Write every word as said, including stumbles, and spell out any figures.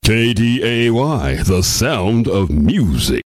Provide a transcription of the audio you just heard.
K D A Y, the sound of music.